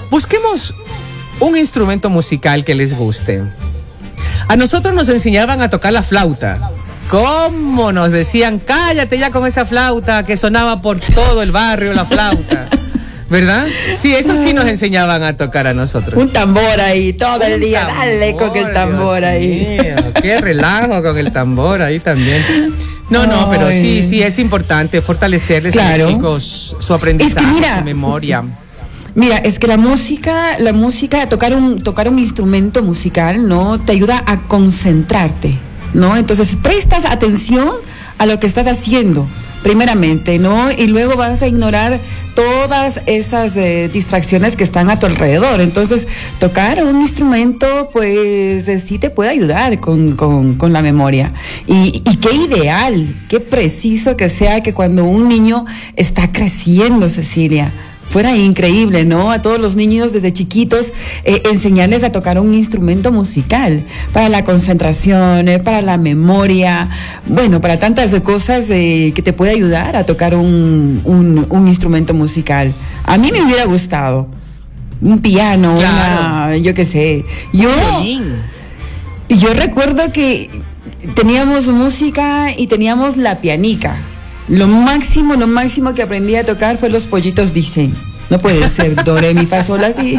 busquemos un instrumento musical que les guste. A nosotros nos enseñaban a tocar la flauta. ¿Cómo nos decían? Cállate ya con esa flauta que sonaba por todo el barrio, la flauta. ¿Verdad? Sí, eso sí nos enseñaban a tocar a nosotros. Un tambor ahí, todo el día, dale con el tambor ahí. Mío, qué relajo con el tambor ahí también. No, pero sí es importante fortalecerles a los chicos su aprendizaje, su memoria. Mira, es que la música, tocar un instrumento musical, ¿no? Te ayuda a concentrarte, ¿no? Entonces prestas atención a lo que estás haciendo, primeramente, ¿no? Y luego vas a ignorar todas esas distracciones que están a tu alrededor. Entonces, tocar un instrumento, pues, sí te puede ayudar con la memoria. Y qué ideal, qué preciso que sea que cuando un niño está creciendo, Cecilia, fuera increíble, ¿no? A todos los niños desde chiquitos enseñarles a tocar un instrumento musical para la concentración, para la memoria, bueno, para tantas cosas que te puede ayudar a tocar un instrumento musical. A mí me hubiera gustado un piano, yo qué sé. Yo recuerdo que teníamos música y teníamos la pianica. Lo máximo que aprendí a tocar fue Los Pollitos Dicen. No puede ser do, re, mi, fa, sol, así.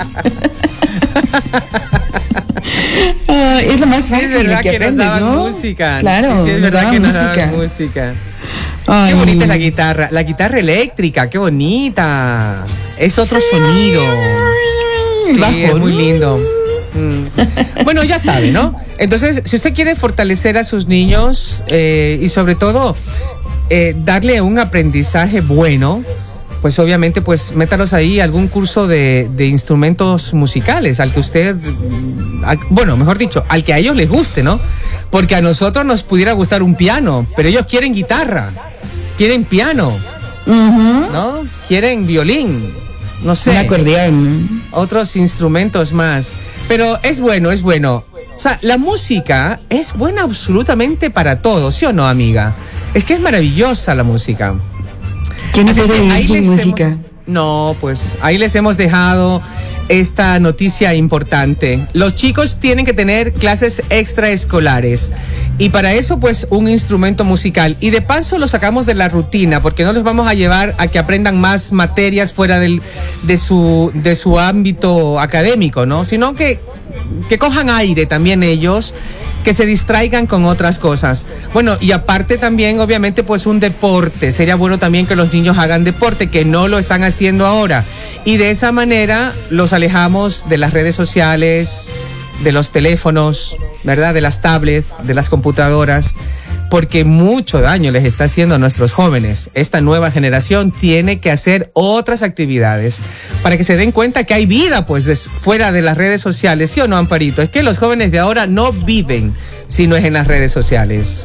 Es lo más fácil, es verdad que aprendes, nos daban, ¿no? Música. Claro, sí, es verdad que nos daban música. Ay. Qué bonita es la guitarra eléctrica, qué bonita. Es otro sonido. Sí, bajo. Es muy lindo. Bueno, ya sabe, ¿no? Entonces, si usted quiere fortalecer a sus niños y sobre todo darle un aprendizaje bueno, pues obviamente pues métalos ahí a algún curso de instrumentos musicales, al que usted, bueno, mejor dicho, al que a ellos les guste, ¿no? Porque a nosotros nos pudiera gustar un piano, pero ellos quieren guitarra, quieren piano, ¿no? Quieren violín, no sé. Un acordeón. Otros instrumentos más. Pero es bueno. O sea, la música es buena absolutamente para todos, ¿sí o no, amiga? Es que es maravillosa la música. ¿Quién no puede vivir sin música? No, pues ahí les hemos dejado esta noticia importante. Los chicos tienen que tener clases extraescolares y para eso pues un instrumento musical. Y de paso lo sacamos de la rutina porque no los vamos a llevar a que aprendan más materias fuera de su ámbito académico, ¿no? Sino que cojan aire también ellos, que se distraigan con otras cosas. Bueno, y aparte también, obviamente, pues un deporte. Sería bueno también que los niños hagan deporte, que no lo están haciendo ahora. Y de esa manera los alejamos de las redes sociales, de los teléfonos, ¿verdad? De las tablets, de las computadoras, porque mucho daño les está haciendo a nuestros jóvenes. Esta nueva generación tiene que hacer otras actividades para que se den cuenta que hay vida, pues, fuera de las redes sociales, ¿sí o no, Amparito? Es que los jóvenes de ahora no viven si no es en las redes sociales.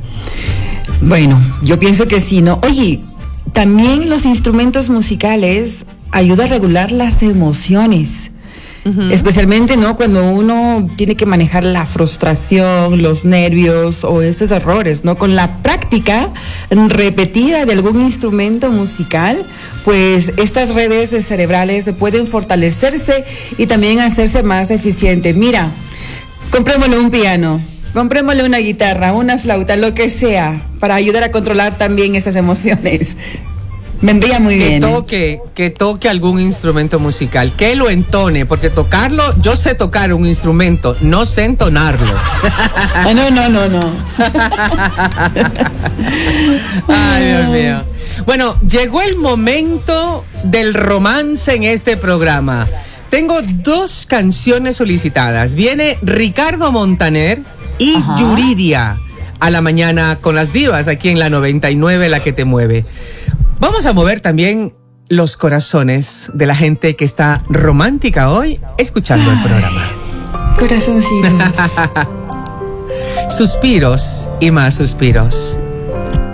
Bueno, yo pienso que sí, ¿no? Oye, también los instrumentos musicales ayudan a regular las emociones. Especialmente, ¿no? Cuando uno tiene que manejar la frustración, los nervios o esos errores, ¿no? Con la práctica repetida de algún instrumento musical, pues estas redes cerebrales pueden fortalecerse y también hacerse más eficiente. Mira, comprémosle un piano, comprémosle una guitarra, una flauta, lo que sea, para ayudar a controlar también esas emociones. Vendría muy bien. Que toque algún instrumento musical, que lo entone, porque tocarlo, yo sé tocar un instrumento, no sé entonarlo. No. Ay, Dios mío. Bueno, llegó el momento del romance en este programa. Tengo 2 canciones solicitadas. Viene Ricardo Montaner y Yuridia a la mañana con las divas aquí en la 99, la que te mueve. Vamos a mover también los corazones de la gente que está romántica hoy escuchando el programa. Corazoncitos. Suspiros y más suspiros.